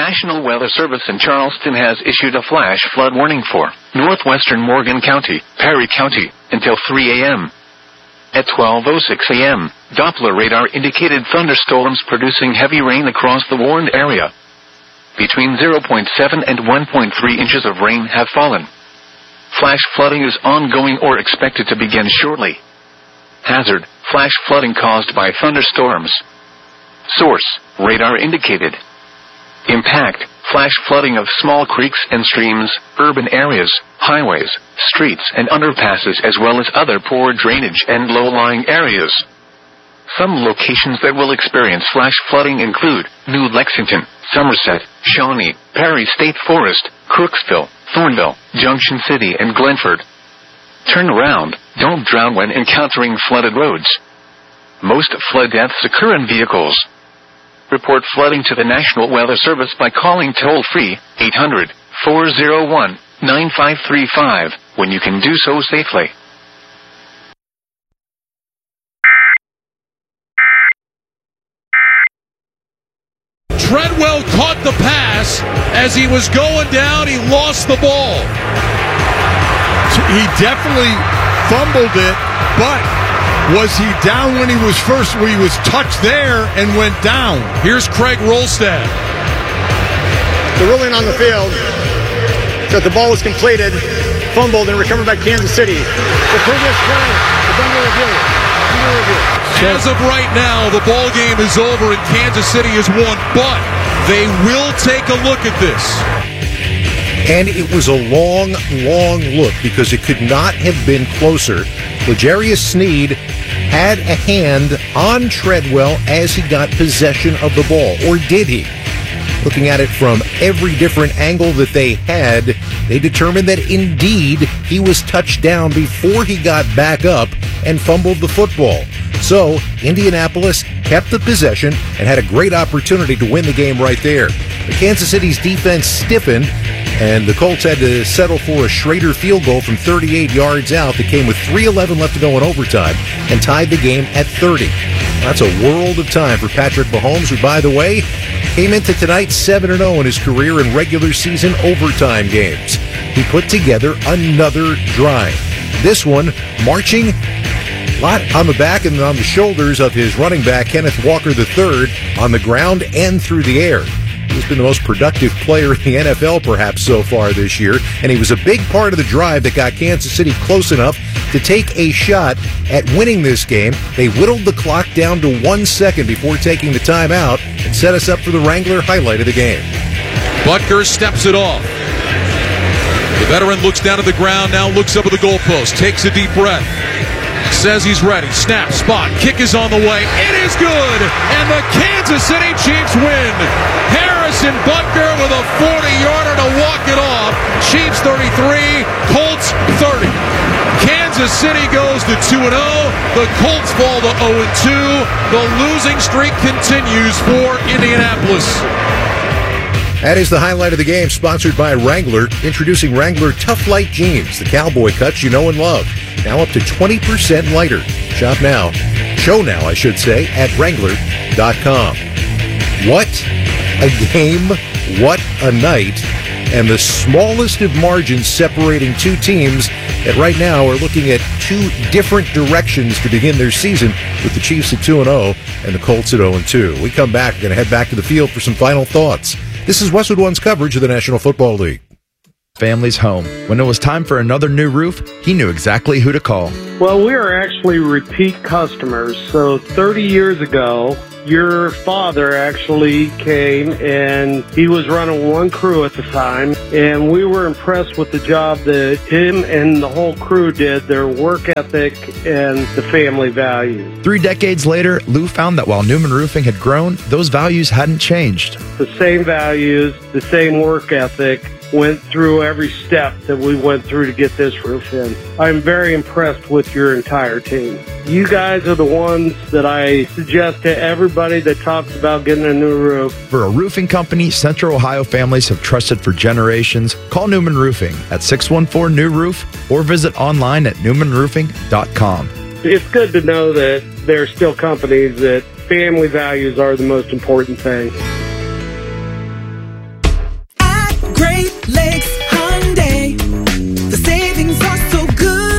National Weather Service in Charleston has issued a flash flood warning for northwestern Morgan County, Perry County, until 3 a.m. At 12:06 a.m., Doppler radar indicated thunderstorms producing heavy rain across the warned area. Between 0.7 and 1.3 inches of rain have fallen. Flash flooding is ongoing or expected to begin shortly. Hazard: flash flooding caused by thunderstorms. Source: radar indicated. Impact: flash flooding of small creeks and streams, urban areas, highways, streets and underpasses, as well as other poor drainage and low-lying areas. Some locations that will experience flash flooding include New Lexington, Somerset, Shawnee, Perry State Forest, Crooksville, Thornville, Junction City, and Glenford. Turn around. Don't drown when encountering flooded roads. Most flood deaths occur in vehicles. Report flooding to the National Weather Service by calling toll-free 800-401-9535 when you can do so safely. Treadwell caught the pass. As he was going down, he lost the ball. He definitely fumbled it, but was he down when he was touched there and went down? Here's Craig Rolstad. The ruling on the field that the ball was completed, fumbled, and recovered by Kansas City. The previous play is under review. As of right now, the ball game is over and Kansas City has won, but they will take a look at this. And it was a long, long look because it could not have been closer. L'Jarius Sneed had a hand on Treadwell as he got possession of the ball, or did he? Looking at it from every different angle that they had, they determined that indeed he was touched down before he got back up and fumbled the football. So Indianapolis kept the possession and had a great opportunity to win the game right there. But Kansas City's defense stiffened, and the Colts had to settle for a Schrader field goal from 38 yards out that came with 3:11 left to go in overtime and tied the game at 30. That's a world of time for Patrick Mahomes, who, by the way, came into tonight 7-0 in his career in regular season overtime games. He put together another drive. This one marching a lot on the back and on the shoulders of his running back, Kenneth Walker III, on the ground and through the air. He's been the most productive player in the NFL perhaps so far this year, and he was a big part of the drive that got Kansas City close enough to take a shot at winning this game. They whittled the clock down to 1 second before taking the timeout and set us up for the Wrangler highlight of the game. Butker steps it off. The veteran looks down at the ground, now looks up at the goalpost, takes a deep breath. Says he's ready. Snap, spot, kick is on the way. It is good, and the Kansas City Chiefs win. Harrison Butker with a 40-yarder to walk it off. Chiefs 33, Colts 30. Kansas City goes to 2-0. The Colts fall to 0-2. The losing streak continues for Indianapolis. That is the highlight of the game, sponsored by Wrangler. Introducing Wrangler Tough Light Jeans, the cowboy cuts you know and love. Now up to 20% lighter. Shop now. Show now, I should say, at Wrangler.com. What a game. What a night. And the smallest of margins separating two teams that right now are looking at two different directions to begin their season, with the Chiefs at 2-0 and the Colts at 0-2. We come back, we're going to head back to the field for some final thoughts. This is Westwood One's coverage of the National Football League. Family's home. When it was time for another new roof, he knew exactly who to call. Well, we are actually repeat customers. So 30 years ago, your father actually came, and he was running one crew at the time, and we were impressed with the job that him and the whole crew did, their work ethic and the family values. 3 decades later, Lou found that while Newman Roofing had grown, those values hadn't changed. The same values, the same work ethic, went through every step that we went through to get this roof in. I'm very impressed with your entire team. You guys are the ones that I suggest to everybody that talks about getting a new roof. For a roofing company Central Ohio families have trusted for generations, call Newman Roofing at 614-NEW-ROOF or visit online at newmanroofing.com. It's good to know that there are still companies that family values are the most important thing.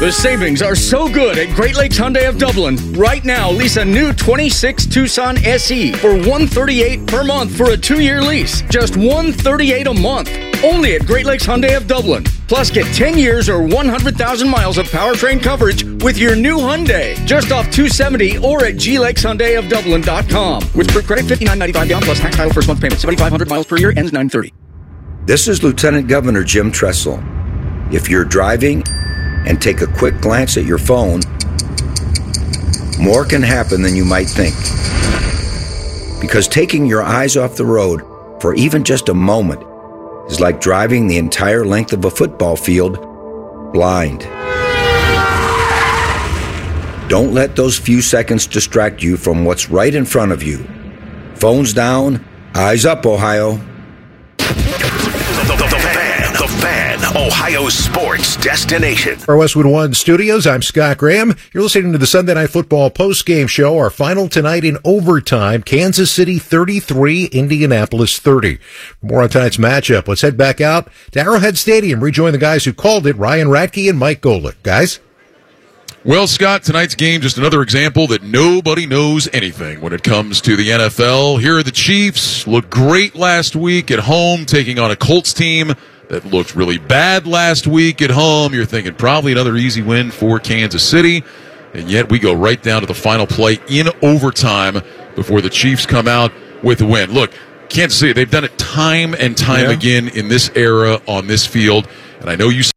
The savings are so good at Great Lakes Hyundai of Dublin. Right now, lease a new 26 Tucson SE for $138 per month for a 2-year lease. Just $138 a month. Only at Great Lakes Hyundai of Dublin. Plus, get 10 years or 100,000 miles of powertrain coverage with your new Hyundai. Just off 270 or at glakeshyundaiofdublin.com. With group credit, $59.95 down plus tax title first month payment. 7,500 miles per year, ends 9/30. This is Lieutenant Governor Jim Tressel. If you're driving and take a quick glance at your phone, more can happen than you might think. Because taking your eyes off the road for even just a moment is like driving the entire length of a football field blind. Don't let those few seconds distract you from what's right in front of you. Phones down, eyes up, Ohio. The Fan, Ohio's sports destination. Our Westwood One studios, I'm Scott Graham. You're listening to the Sunday Night Football postgame show. Our final tonight in overtime, Kansas City 33, Indianapolis 30. For more on tonight's matchup, let's head back out to Arrowhead Stadium. Rejoin the guys who called it, Ryan Radke and Mike Golick. Guys? Well, Scott, tonight's game, just another example that nobody knows anything when it comes to the NFL. Here are the Chiefs. Looked great last week at home, taking on a Colts team that looked really bad last week at home. You're thinking probably another easy win for Kansas City. And yet we go right down to the final play in overtime before the Chiefs come out with a win. Look, Kansas City, they've done it time and time again in this era on this field. And I know you